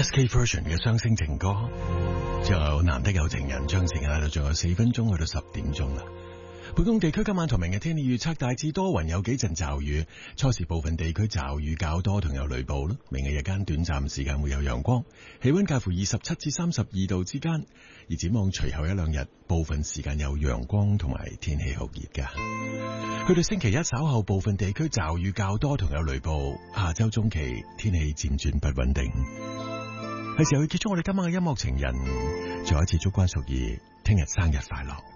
SK version 嘅雙星情歌，仲有難得有情人，將時間喺度，仲有4分鐘去到10點鐘啦。本港地區今晚同明日天氣預測大致多雲，有幾陣驟雨，初時部分地區驟雨較多，同有雷暴啦。明日日間短暫時間會有陽光，氣溫介乎27至32度之間。而展望隨後一兩日，部分時間有陽光同埋天氣酷熱噶。去到星期一稍後，部分地區驟雨較多，同有雷暴。下周中期天氣漸轉不穩定。係時候去結束我哋今晚嘅音樂情人，再一次祝關淑怡聽日生日快樂。